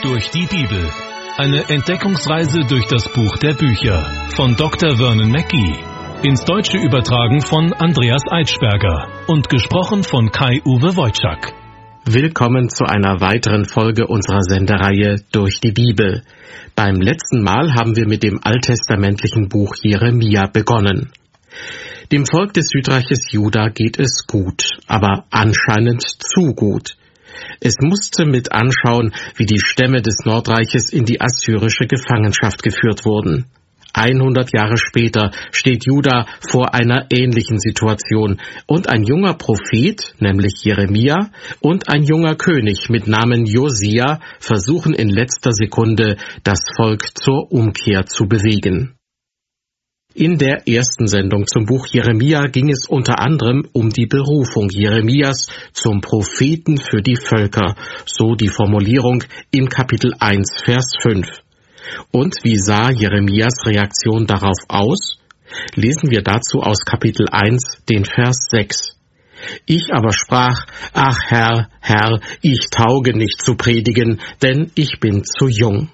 Durch die Bibel. Eine Entdeckungsreise durch das Buch der Bücher von Dr. Vernon Mackey. Ins Deutsche übertragen von Andreas Eitschberger und gesprochen von Kai-Uwe Wojczak. Willkommen zu einer weiteren Folge unserer Sendereihe Durch die Bibel. Beim letzten Mal haben wir mit dem alttestamentlichen Buch Jeremia begonnen. Dem Volk des Südreiches Juda geht es gut, aber anscheinend zu gut. Es musste mit anschauen, wie die Stämme des Nordreiches in die assyrische Gefangenschaft geführt wurden. 100 Jahre später steht Juda vor einer ähnlichen Situation und ein junger Prophet, nämlich Jeremia, und ein junger König mit Namen Josia versuchen in letzter Sekunde, das Volk zur Umkehr zu bewegen. In der ersten Sendung zum Buch Jeremia ging es unter anderem um die Berufung Jeremias zum Propheten für die Völker, so die Formulierung in Kapitel 1, Vers 5. Und wie sah Jeremias Reaktion darauf aus? Lesen wir dazu aus Kapitel 1, den Vers 6. Ich aber sprach, ach Herr, Herr, ich tauge nicht zu predigen, denn ich bin zu jung.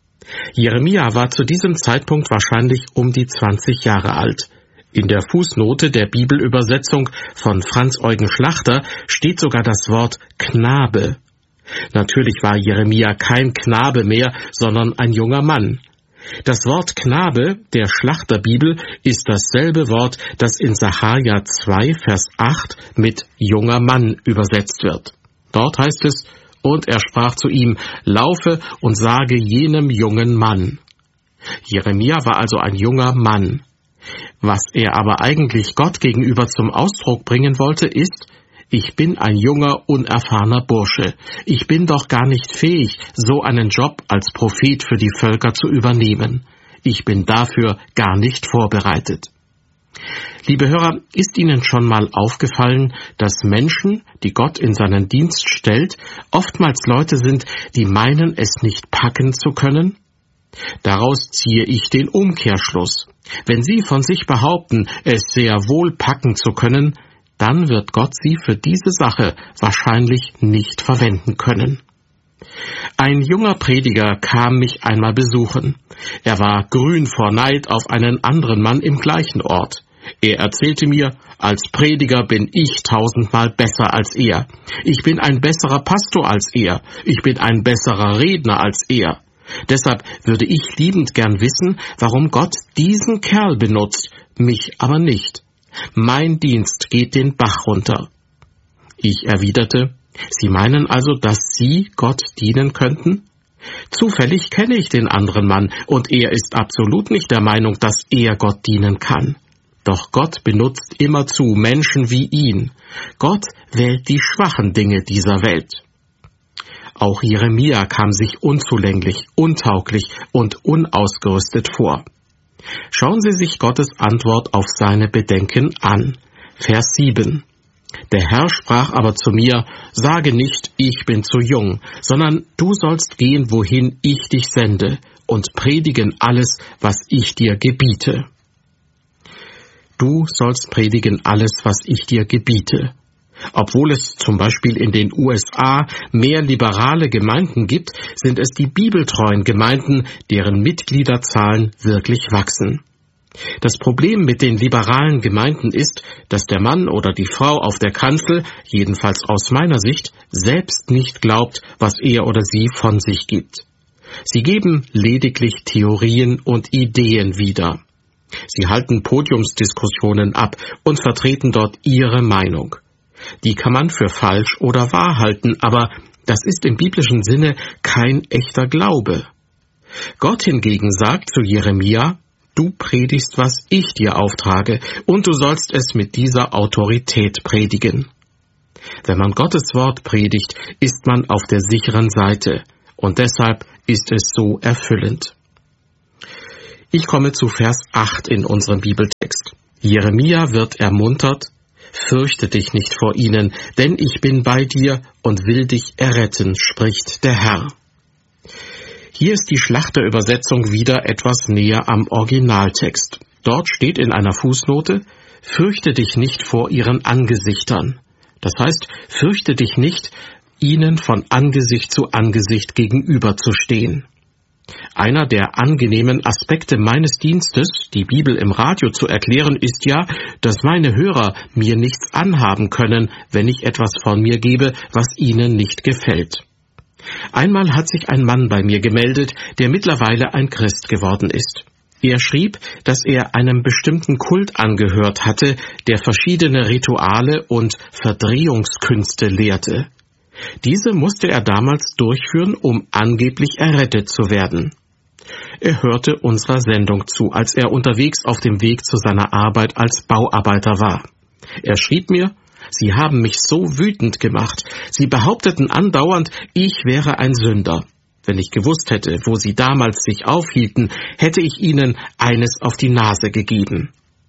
Jeremia war zu diesem Zeitpunkt wahrscheinlich um die 20 Jahre alt. In der Fußnote der Bibelübersetzung von Franz Eugen Schlachter steht sogar das Wort Knabe. Natürlich war Jeremia kein Knabe mehr, sondern ein junger Mann. Das Wort Knabe der Schlachterbibel ist dasselbe Wort, das in Sacharja 2, Vers 8 mit junger Mann übersetzt wird. Dort heißt es, und er sprach zu ihm, laufe und sage jenem jungen Mann. Jeremia war also ein junger Mann. Was er aber eigentlich Gott gegenüber zum Ausdruck bringen wollte, ist, ich bin ein junger, unerfahrener Bursche. Ich bin doch gar nicht fähig, so einen Job als Prophet für die Völker zu übernehmen. Ich bin dafür gar nicht vorbereitet. Liebe Hörer, ist Ihnen schon mal aufgefallen, dass Menschen, die Gott in seinen Dienst stellt, oftmals Leute sind, die meinen, es nicht packen zu können? Daraus ziehe ich den Umkehrschluss. Wenn Sie von sich behaupten, es sehr wohl packen zu können, dann wird Gott Sie für diese Sache wahrscheinlich nicht verwenden können. Ein junger Prediger kam mich einmal besuchen. Er war grün vor Neid auf einen anderen Mann im gleichen Ort. Er erzählte mir, als Prediger bin ich 1000-mal besser als er. Ich bin ein besserer Pastor als er. Ich bin ein besserer Redner als er. Deshalb würde ich liebend gern wissen, warum Gott diesen Kerl benutzt, mich aber nicht. Mein Dienst geht den Bach runter. Ich erwiderte, Sie meinen also, dass Sie Gott dienen könnten? Zufällig kenne ich den anderen Mann, und er ist absolut nicht der Meinung, dass er Gott dienen kann. Doch Gott benutzt immerzu Menschen wie ihn. Gott wählt die schwachen Dinge dieser Welt. Auch Jeremia kam sich unzulänglich, untauglich und unausgerüstet vor. Schauen Sie sich Gottes Antwort auf seine Bedenken an. Vers 7. Der Herr sprach aber zu mir, sage nicht, ich bin zu jung, sondern du sollst gehen, wohin ich dich sende, und predigen alles, was ich dir gebiete. Du sollst predigen alles, was ich dir gebiete. Obwohl es zum Beispiel in den USA mehr liberale Gemeinden gibt, sind es die bibeltreuen Gemeinden, deren Mitgliederzahlen wirklich wachsen. Das Problem mit den liberalen Gemeinden ist, dass der Mann oder die Frau auf der Kanzel, jedenfalls aus meiner Sicht, selbst nicht glaubt, was er oder sie von sich gibt. Sie geben lediglich Theorien und Ideen wieder. Sie halten Podiumsdiskussionen ab und vertreten dort ihre Meinung. Die kann man für falsch oder wahr halten, aber das ist im biblischen Sinne kein echter Glaube. Gott hingegen sagt zu Jeremia, du predigst, was ich dir auftrage, und du sollst es mit dieser Autorität predigen. Wenn man Gottes Wort predigt, ist man auf der sicheren Seite, und deshalb ist es so erfüllend. Ich komme zu Vers 8 in unserem Bibeltext. Jeremia wird ermuntert, fürchte dich nicht vor ihnen, denn ich bin bei dir und will dich erretten, spricht der Herr. Hier ist die Schlachterübersetzung wieder etwas näher am Originaltext. Dort steht in einer Fußnote, fürchte dich nicht vor ihren Angesichtern. Das heißt, fürchte dich nicht, ihnen von Angesicht zu Angesicht gegenüberzustehen. Einer der angenehmen Aspekte meines Dienstes, die Bibel im Radio zu erklären, ist ja, dass meine Hörer mir nichts anhaben können, wenn ich etwas von mir gebe, was ihnen nicht gefällt. Einmal hat sich ein Mann bei mir gemeldet, der mittlerweile ein Christ geworden ist. Er schrieb, dass er einem bestimmten Kult angehört hatte, der verschiedene Rituale und Verdrehungskünste lehrte. Diese musste er damals durchführen, um angeblich errettet zu werden. Er hörte unserer Sendung zu, als er unterwegs auf dem Weg zu seiner Arbeit als Bauarbeiter war. Er schrieb mir: Sie haben mich so wütend gemacht. Sie behaupteten andauernd, ich wäre ein Sünder. Wenn ich gewusst hätte, wo Sie damals sich aufhielten, hätte ich Ihnen eines auf die Nase gegeben.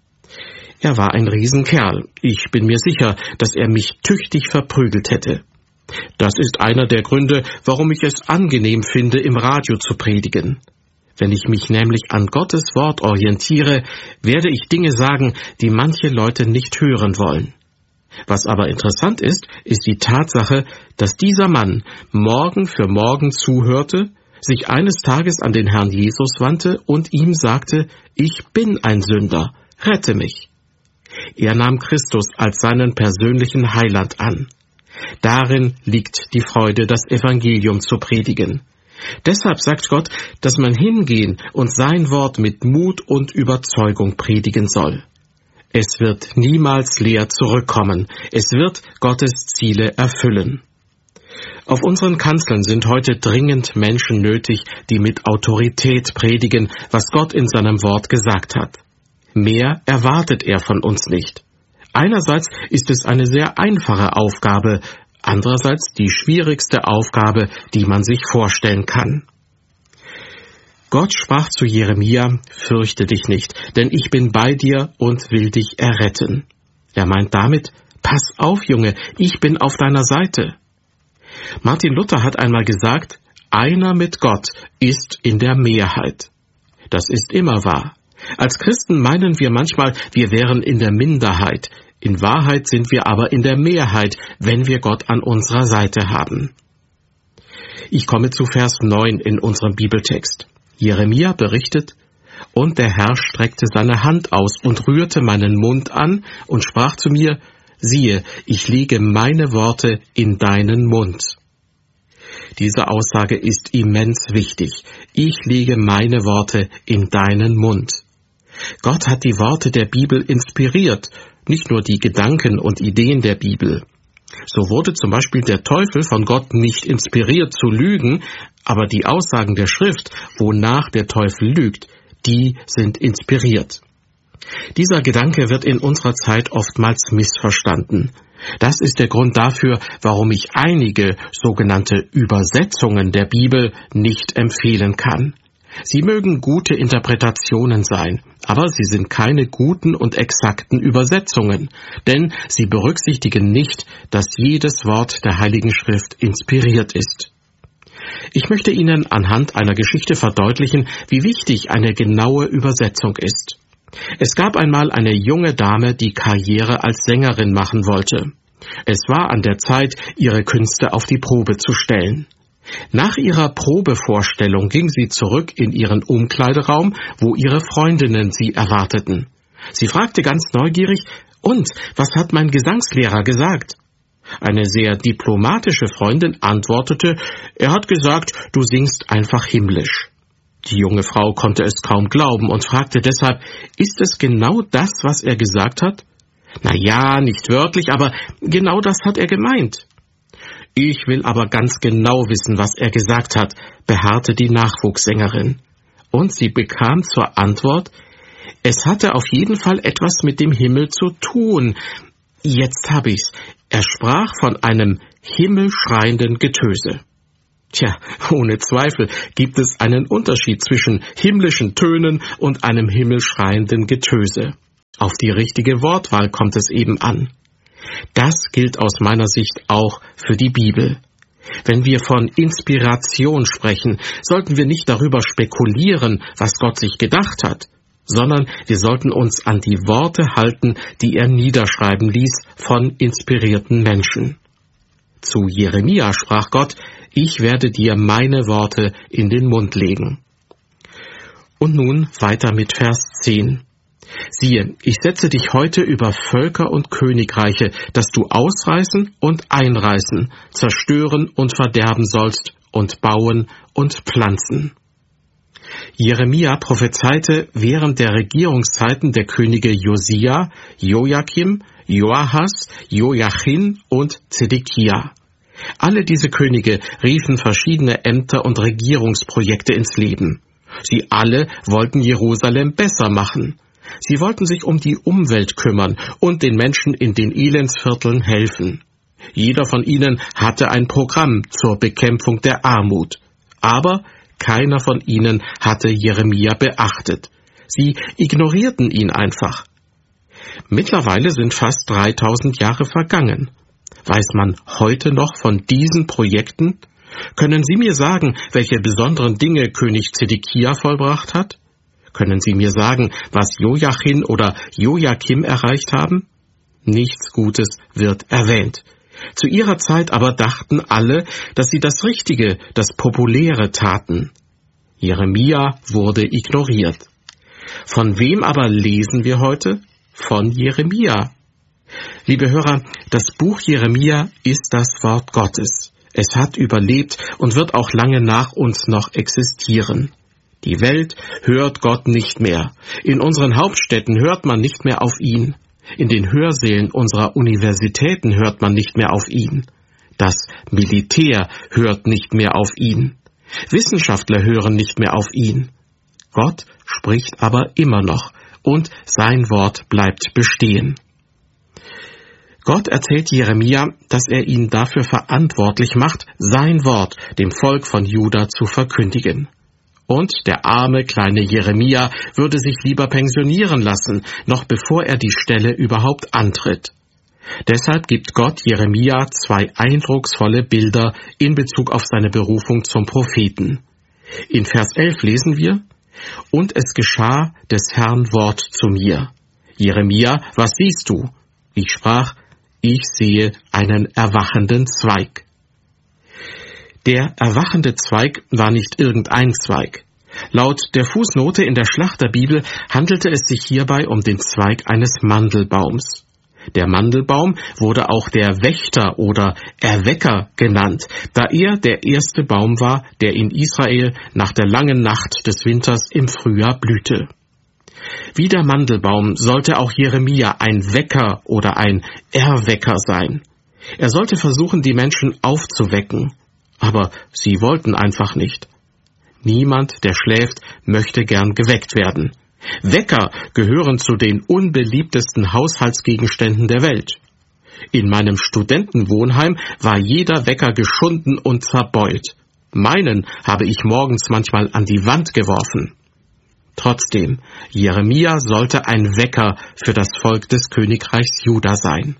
Er war ein Riesenkerl. Ich bin mir sicher, dass er mich tüchtig verprügelt hätte. Das ist einer der Gründe, warum ich es angenehm finde, im Radio zu predigen. Wenn ich mich nämlich an Gottes Wort orientiere, werde ich Dinge sagen, die manche Leute nicht hören wollen. Was aber interessant ist, ist die Tatsache, dass dieser Mann Morgen für Morgen zuhörte, sich eines Tages an den Herrn Jesus wandte und ihm sagte: Ich bin ein Sünder, rette mich. Er nahm Christus als seinen persönlichen Heiland an. Darin liegt die Freude, das Evangelium zu predigen. Deshalb sagt Gott, dass man hingehen und sein Wort mit Mut und Überzeugung predigen soll. Es wird niemals leer zurückkommen. Es wird Gottes Ziele erfüllen. Auf unseren Kanzeln sind heute dringend Menschen nötig, die mit Autorität predigen, was Gott in seinem Wort gesagt hat. Mehr erwartet er von uns nicht. Einerseits ist es eine sehr einfache Aufgabe, andererseits die schwierigste Aufgabe, die man sich vorstellen kann. Gott sprach zu Jeremia: Fürchte dich nicht, denn ich bin bei dir und will dich erretten. Er meint damit: Pass auf, Junge, ich bin auf deiner Seite. Martin Luther hat einmal gesagt: Einer mit Gott ist in der Mehrheit. Das ist immer wahr. Als Christen meinen wir manchmal, wir wären in der Minderheit. In Wahrheit sind wir aber in der Mehrheit, wenn wir Gott an unserer Seite haben. Ich komme zu Vers 9 in unserem Bibeltext. Jeremia berichtet: Und der Herr streckte seine Hand aus und rührte meinen Mund an und sprach zu mir: Siehe, ich lege meine Worte in deinen Mund. Diese Aussage ist immens wichtig. Ich lege meine Worte in deinen Mund. Gott hat die Worte der Bibel inspiriert, nicht nur die Gedanken und Ideen der Bibel. So wurde zum Beispiel der Teufel von Gott nicht inspiriert zu lügen, aber die Aussagen der Schrift, wonach der Teufel lügt, die sind inspiriert. Dieser Gedanke wird in unserer Zeit oftmals missverstanden. Das ist der Grund dafür, warum ich einige sogenannte Übersetzungen der Bibel nicht empfehlen kann. Sie mögen gute Interpretationen sein, aber sie sind keine guten und exakten Übersetzungen, denn sie berücksichtigen nicht, dass jedes Wort der Heiligen Schrift inspiriert ist. Ich möchte Ihnen anhand einer Geschichte verdeutlichen, wie wichtig eine genaue Übersetzung ist. Es gab einmal eine junge Dame, die Karriere als Sängerin machen wollte. Es war an der Zeit, ihre Künste auf die Probe zu stellen. Nach ihrer Probevorstellung ging sie zurück in ihren Umkleideraum, wo ihre Freundinnen sie erwarteten. Sie fragte ganz neugierig: Und, was hat mein Gesangslehrer gesagt? Eine sehr diplomatische Freundin antwortete: Er hat gesagt, du singst einfach himmlisch. Die junge Frau konnte es kaum glauben und fragte deshalb: Ist es genau das, was er gesagt hat? Na ja, nicht wörtlich, aber genau das hat er gemeint. Ich will aber ganz genau wissen, was er gesagt hat, beharrte die Nachwuchssängerin. Und sie bekam zur Antwort: Es hatte auf jeden Fall etwas mit dem Himmel zu tun. Jetzt hab ich's. Er sprach von einem himmelschreienden Getöse. Tja, ohne Zweifel gibt es einen Unterschied zwischen himmlischen Tönen und einem himmelschreienden Getöse. Auf die richtige Wortwahl kommt es eben an. Das gilt aus meiner Sicht auch für die Bibel. Wenn wir von Inspiration sprechen, sollten wir nicht darüber spekulieren, was Gott sich gedacht hat, sondern wir sollten uns an die Worte halten, die er niederschreiben ließ von inspirierten Menschen. Zu Jeremia sprach Gott: Ich werde dir meine Worte in den Mund legen. Und nun weiter mit Vers 10. Siehe, ich setze dich heute über Völker und Königreiche, dass du ausreißen und einreißen, zerstören und verderben sollst und bauen und pflanzen. Jeremia prophezeite während der Regierungszeiten der Könige Josia, Joachim, Joachas, Joachim und Zedekia. Alle diese Könige riefen verschiedene Ämter und Regierungsprojekte ins Leben. Sie alle wollten Jerusalem besser machen. Sie wollten sich um die Umwelt kümmern und den Menschen in den Elendsvierteln helfen. Jeder von ihnen hatte ein Programm zur Bekämpfung der Armut. Aber keiner von ihnen hatte Jeremia beachtet. Sie ignorierten ihn einfach. Mittlerweile sind fast 3000 Jahre vergangen. Weiß man heute noch von diesen Projekten? Können Sie mir sagen, welche besonderen Dinge König Zedekia vollbracht hat? Können Sie mir sagen, was Joachim oder Joachim erreicht haben? Nichts Gutes wird erwähnt. Zu ihrer Zeit aber dachten alle, dass sie das Richtige, das Populäre taten. Jeremia wurde ignoriert. Von wem aber lesen wir heute? Von Jeremia. Liebe Hörer, das Buch Jeremia ist das Wort Gottes. Es hat überlebt und wird auch lange nach uns noch existieren. Die Welt hört Gott nicht mehr. In unseren Hauptstädten hört man nicht mehr auf ihn. In den Hörsälen unserer Universitäten hört man nicht mehr auf ihn. Das Militär hört nicht mehr auf ihn. Wissenschaftler hören nicht mehr auf ihn. Gott spricht aber immer noch und sein Wort bleibt bestehen. Gott erzählt Jeremia, dass er ihn dafür verantwortlich macht, sein Wort dem Volk von Juda zu verkündigen. Und der arme kleine Jeremia würde sich lieber pensionieren lassen, noch bevor er die Stelle überhaupt antritt. Deshalb gibt Gott Jeremia 2 eindrucksvolle Bilder in Bezug auf seine Berufung zum Propheten. In Vers 11 lesen wir: Und es geschah des Herrn Wort zu mir: Jeremia, was siehst du? Ich sprach: Ich sehe einen erwachenden Zweig. Der erwachende Zweig war nicht irgendein Zweig. Laut der Fußnote in der Schlachterbibel handelte es sich hierbei um den Zweig eines Mandelbaums. Der Mandelbaum wurde auch der Wächter oder Erwecker genannt, da er der erste Baum war, der in Israel nach der langen Nacht des Winters im Frühjahr blühte. Wie der Mandelbaum sollte auch Jeremia ein Wecker oder ein Erwecker sein. Er sollte versuchen, die Menschen aufzuwecken. Aber sie wollten einfach nicht. Niemand, der schläft, möchte gern geweckt werden. Wecker gehören zu den unbeliebtesten Haushaltsgegenständen der Welt. In meinem Studentenwohnheim war jeder Wecker geschunden und zerbeult. Meinen habe ich morgens manchmal an die Wand geworfen. Trotzdem, Jeremia sollte ein Wecker für das Volk des Königreichs Juda sein.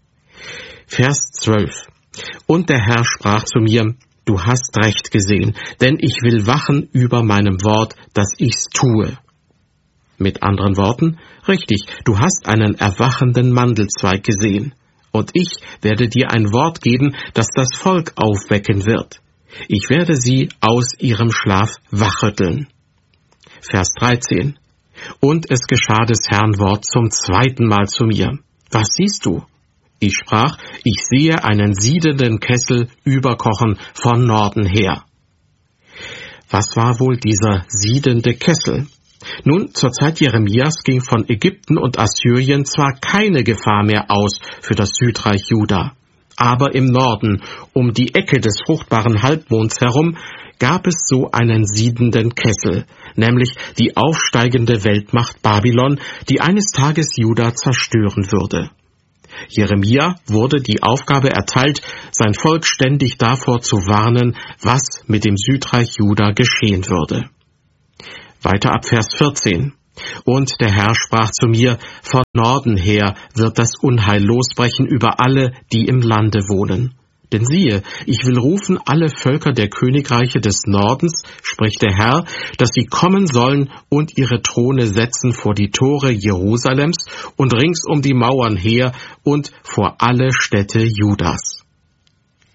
Vers 12. Und der Herr sprach zu mir: Du hast recht gesehen, denn ich will wachen über meinem Wort, dass ich's tue. Mit anderen Worten, richtig, du hast einen erwachenden Mandelzweig gesehen. Und ich werde dir ein Wort geben, das das Volk aufwecken wird. Ich werde sie aus ihrem Schlaf wachrütteln. Vers 13. Und es geschah des Herrn Wort zum 2. Mal zu mir: Was siehst du? Ich sprach: Ich sehe einen siedenden Kessel überkochen von Norden her. Was war wohl dieser siedende Kessel? Nun, zur Zeit Jeremias ging von Ägypten und Assyrien zwar keine Gefahr mehr aus für das Südreich Juda, aber im Norden, um die Ecke des fruchtbaren Halbmonds herum, gab es so einen siedenden Kessel, nämlich die aufsteigende Weltmacht Babylon, die eines Tages Juda zerstören würde. Jeremia wurde die Aufgabe erteilt, sein Volk ständig davor zu warnen, was mit dem Südreich Juda geschehen würde. Weiter ab Vers 14. Und der Herr sprach zu mir: Von Norden her wird das Unheil losbrechen über alle, die im Lande wohnen. Denn siehe, ich will rufen alle Völker der Königreiche des Nordens, spricht der Herr, dass sie kommen sollen und ihre Throne setzen vor die Tore Jerusalems und rings um die Mauern her und vor alle Städte Judas.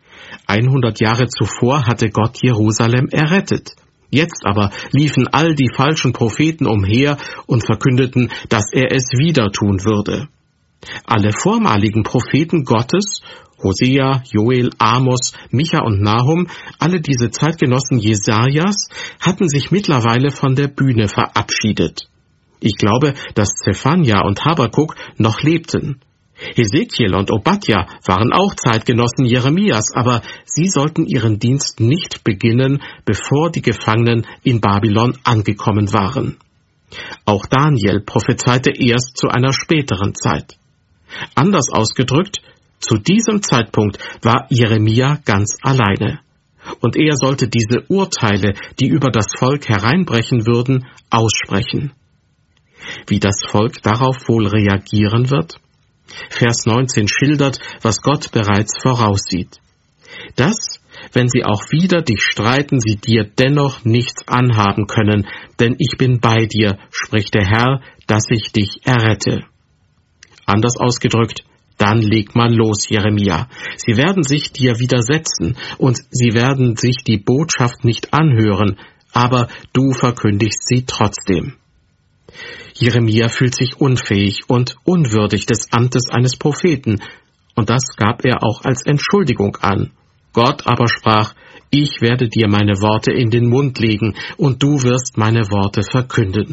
100 Jahre zuvor hatte Gott Jerusalem errettet. Jetzt aber liefen all die falschen Propheten umher und verkündeten, dass er es wieder tun würde. Alle vormaligen Propheten Gottes, Hosea, Joel, Amos, Micha und Nahum, alle diese Zeitgenossen Jesajas, hatten sich mittlerweile von der Bühne verabschiedet. Ich glaube, dass Zephania und Habakuk noch lebten. Hesekiel und Obadja waren auch Zeitgenossen Jeremias, aber sie sollten ihren Dienst nicht beginnen, bevor die Gefangenen in Babylon angekommen waren. Auch Daniel prophezeite erst zu einer späteren Zeit. Anders ausgedrückt, zu diesem Zeitpunkt war Jeremia ganz alleine. Und er sollte diese Urteile, die über das Volk hereinbrechen würden, aussprechen. Wie das Volk darauf wohl reagieren wird? Vers 19 schildert, was Gott bereits voraussieht. Dass, wenn sie auch wider dich streiten, sie dir dennoch nichts anhaben können, denn ich bin bei dir, spricht der Herr, dass ich dich errette. Anders ausgedrückt, dann leg mal los, Jeremia. Sie werden sich dir widersetzen und sie werden sich die Botschaft nicht anhören, aber du verkündigst sie trotzdem. Jeremia fühlt sich unfähig und unwürdig des Amtes eines Propheten, und das gab er auch als Entschuldigung an. Gott aber sprach, ich werde dir meine Worte in den Mund legen, und du wirst meine Worte verkünden.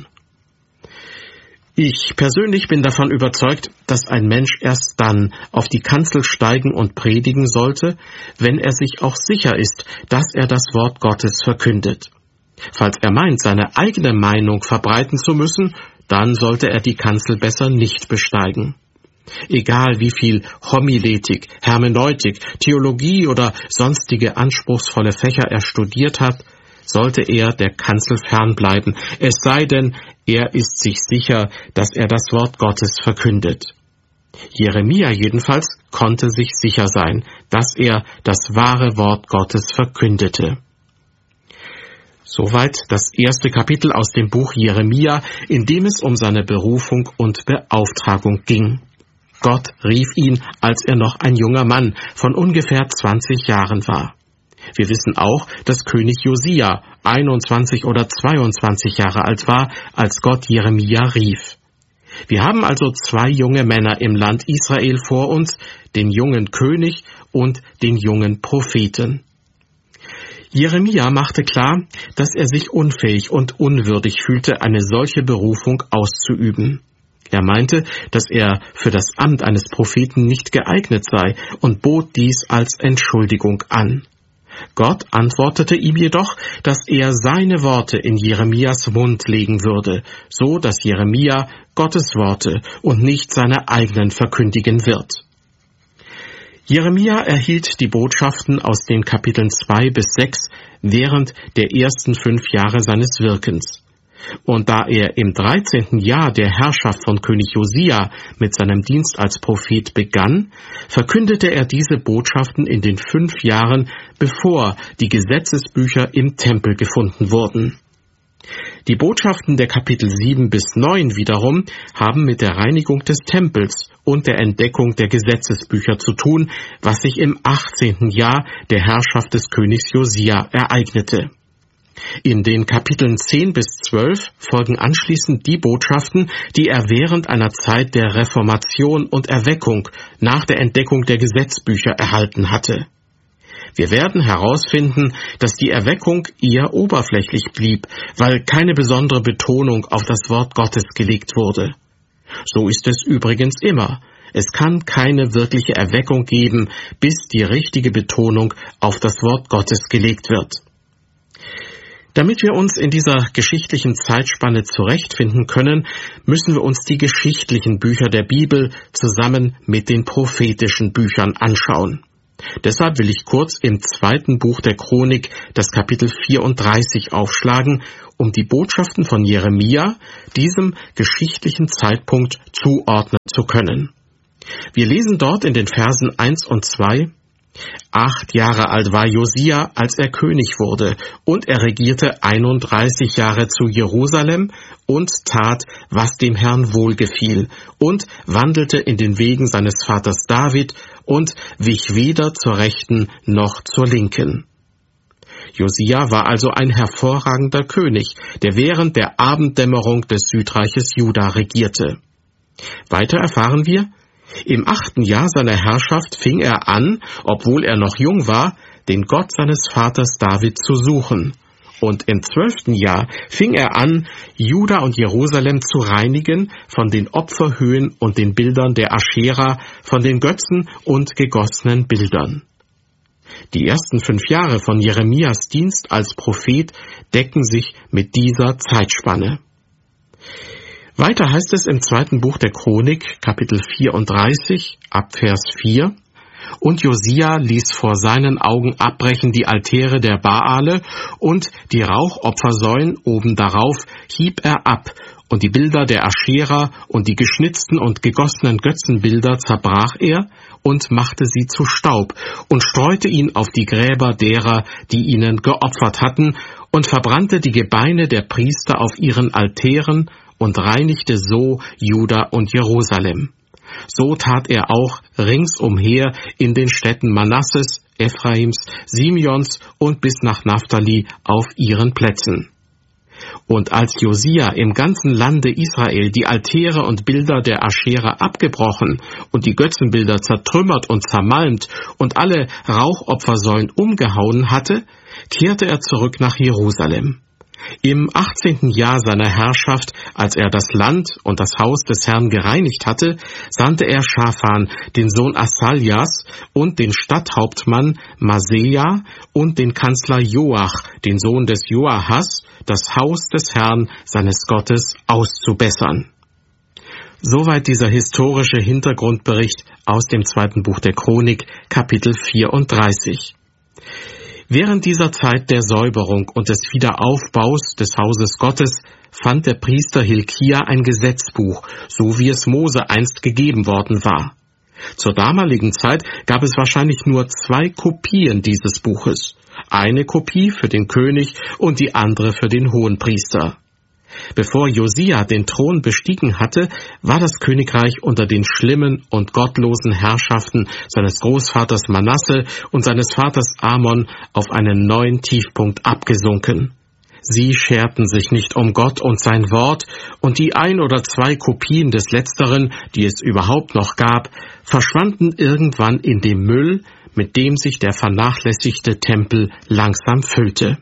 Ich persönlich bin davon überzeugt, dass ein Mensch erst dann auf die Kanzel steigen und predigen sollte, wenn er sich auch sicher ist, dass er das Wort Gottes verkündet. Falls er meint, seine eigene Meinung verbreiten zu müssen, dann sollte er die Kanzel besser nicht besteigen. Egal wie viel Homiletik, Hermeneutik, Theologie oder sonstige anspruchsvolle Fächer er studiert hat, sollte er der Kanzel fernbleiben, es sei denn, er ist sich sicher, dass er das Wort Gottes verkündet. Jeremia jedenfalls konnte sich sicher sein, dass er das wahre Wort Gottes verkündete. Soweit das erste Kapitel aus dem Buch Jeremia, in dem es um seine Berufung und Beauftragung ging. Gott rief ihn, als er noch ein junger Mann von ungefähr 20 Jahren war. Wir wissen auch, dass König Josia 21 oder 22 Jahre alt war, als Gott Jeremia rief. Wir haben also zwei junge Männer im Land Israel vor uns, den jungen König und den jungen Propheten. Jeremia machte klar, dass er sich unfähig und unwürdig fühlte, eine solche Berufung auszuüben. Er meinte, dass er für das Amt eines Propheten nicht geeignet sei und bot dies als Entschuldigung an. Gott antwortete ihm jedoch, dass er seine Worte in Jeremias Mund legen würde, so dass Jeremia Gottes Worte und nicht seine eigenen verkündigen wird. Jeremia erhielt die Botschaften aus den Kapiteln 2 bis 6 während der ersten 5 Jahre seines Wirkens. Und da er im 13. Jahr der Herrschaft von König Josia mit seinem Dienst als Prophet begann, verkündete er diese Botschaften in den 5 Jahren, bevor die Gesetzesbücher im Tempel gefunden wurden. Die Botschaften der Kapitel 7 bis 9 wiederum haben mit der Reinigung des Tempels und der Entdeckung der Gesetzesbücher zu tun, was sich im 18. Jahr der Herrschaft des Königs Josia ereignete. In den Kapiteln 10 bis 12 folgen anschließend die Botschaften, die er während einer Zeit der Reformation und Erweckung nach der Entdeckung der Gesetzbücher erhalten hatte. Wir werden herausfinden, dass die Erweckung eher oberflächlich blieb, weil keine besondere Betonung auf das Wort Gottes gelegt wurde. So ist es übrigens immer. Es kann keine wirkliche Erweckung geben, bis die richtige Betonung auf das Wort Gottes gelegt wird. Damit wir uns in dieser geschichtlichen Zeitspanne zurechtfinden können, müssen wir uns die geschichtlichen Bücher der Bibel zusammen mit den prophetischen Büchern anschauen. Deshalb will ich kurz im 2. Buch der Chronik das Kapitel 34 aufschlagen, um die Botschaften von Jeremia diesem geschichtlichen Zeitpunkt zuordnen zu können. Wir lesen dort in den Versen 1 und 2: 8 Jahre alt war Josia, als er König wurde, und er regierte 31 Jahre zu Jerusalem und tat, was dem Herrn wohlgefiel, und wandelte in den Wegen seines Vaters David und wich weder zur Rechten noch zur Linken. Josia war also ein hervorragender König, der während der Abenddämmerung des Südreiches Juda regierte. Weiter erfahren wir, im 8. Jahr seiner Herrschaft fing er an, obwohl er noch jung war, den Gott seines Vaters David zu suchen. Und im 12. Jahr fing er an, Juda und Jerusalem zu reinigen von den Opferhöhen und den Bildern der Aschera, von den Götzen und gegossenen Bildern. Die ersten 5 Jahre von Jeremias Dienst als Prophet decken sich mit dieser Zeitspanne. Weiter heißt es im 2. Buch der Chronik, Kapitel 34, ab Vers 4, und Josia ließ vor seinen Augen abbrechen die Altäre der Baale und die Rauchopfersäulen oben darauf hieb er ab, und die Bilder der Aschera und die geschnitzten und gegossenen Götzenbilder zerbrach er und machte sie zu Staub und streute ihn auf die Gräber derer, die ihnen geopfert hatten, und verbrannte die Gebeine der Priester auf ihren Altären und reinigte so Juda und Jerusalem. So tat er auch ringsumher in den Städten Manasses, Ephraims, Simeons und bis nach Naphtali auf ihren Plätzen. Und als Josia im ganzen Lande Israel die Altäre und Bilder der Aschera abgebrochen und die Götzenbilder zertrümmert und zermalmt und alle Rauchopfersäulen umgehauen hatte, kehrte er zurück nach Jerusalem. Im 18. Jahr seiner Herrschaft, als er das Land und das Haus des Herrn gereinigt hatte, sandte er Schaphan, den Sohn Asaljas, und den Stadthauptmann Maseja und den Kanzler Joach, den Sohn des Joahas, das Haus des Herrn, seines Gottes, auszubessern. Soweit dieser historische Hintergrundbericht aus dem 2. Buch der Chronik, Kapitel 34. Während dieser Zeit der Säuberung und des Wiederaufbaus des Hauses Gottes fand der Priester Hilkia ein Gesetzbuch, so wie es Mose einst gegeben worden war. Zur damaligen Zeit gab es wahrscheinlich nur 2 Kopien dieses Buches. Eine Kopie für den König und die andere für den Hohenpriester. Bevor Josia den Thron bestiegen hatte, war das Königreich unter den schlimmen und gottlosen Herrschaften seines Großvaters Manasse und seines Vaters Amon auf einen neuen Tiefpunkt abgesunken. Sie scherten sich nicht um Gott und sein Wort, und die 1 oder 2 Kopien des Letzteren, die es überhaupt noch gab, verschwanden irgendwann in dem Müll, mit dem sich der vernachlässigte Tempel langsam füllte.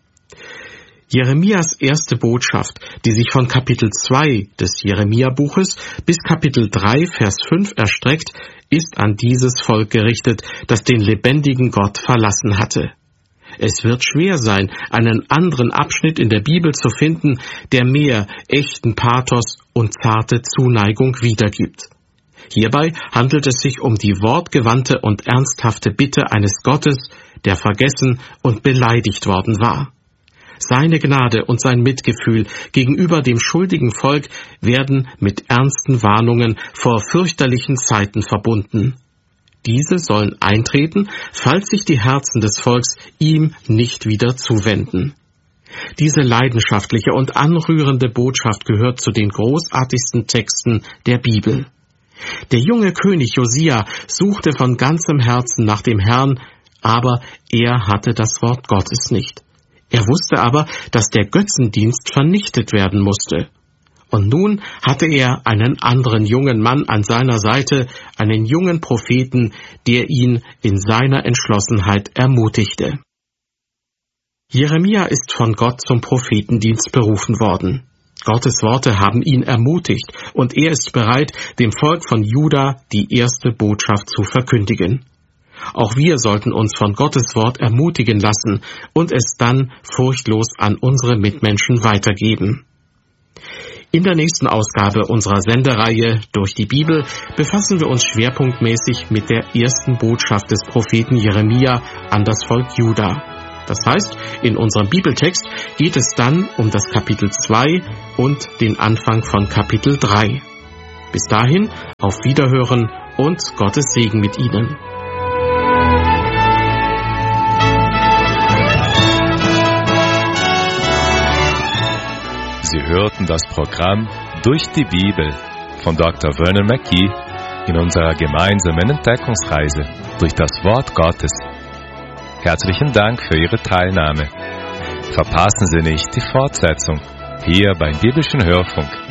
Jeremias erste Botschaft, die sich von Kapitel 2 des Jeremia-Buches bis Kapitel 3, Vers 5 erstreckt, ist an dieses Volk gerichtet, das den lebendigen Gott verlassen hatte. Es wird schwer sein, einen anderen Abschnitt in der Bibel zu finden, der mehr echten Pathos und zarte Zuneigung wiedergibt. Hierbei handelt es sich um die wortgewandte und ernsthafte Bitte eines Gottes, der vergessen und beleidigt worden war. Seine Gnade und sein Mitgefühl gegenüber dem schuldigen Volk werden mit ernsten Warnungen vor fürchterlichen Zeiten verbunden. Diese sollen eintreten, falls sich die Herzen des Volks ihm nicht wieder zuwenden. Diese leidenschaftliche und anrührende Botschaft gehört zu den großartigsten Texten der Bibel. Der junge König Josia suchte von ganzem Herzen nach dem Herrn, aber er hatte das Wort Gottes nicht. Er wusste aber, dass der Götzendienst vernichtet werden musste. Und nun hatte er einen anderen jungen Mann an seiner Seite, einen jungen Propheten, der ihn in seiner Entschlossenheit ermutigte. Jeremia ist von Gott zum Prophetendienst berufen worden. Gottes Worte haben ihn ermutigt, und er ist bereit, dem Volk von Juda die erste Botschaft zu verkündigen. Auch wir sollten uns von Gottes Wort ermutigen lassen und es dann furchtlos an unsere Mitmenschen weitergeben. In der nächsten Ausgabe unserer Sendereihe Durch die Bibel befassen wir uns schwerpunktmäßig mit der ersten Botschaft des Propheten Jeremia an das Volk Juda. Das heißt, in unserem Bibeltext geht es dann um das Kapitel 2 und den Anfang von Kapitel 3. Bis dahin, auf Wiederhören und Gottes Segen mit Ihnen. Sie hörten das Programm Durch die Bibel von Dr. Vernon Mackey, in unserer gemeinsamen Entdeckungsreise durch das Wort Gottes. Herzlichen Dank für Ihre Teilnahme. Verpassen Sie nicht die Fortsetzung hier beim Biblischen Hörfunk.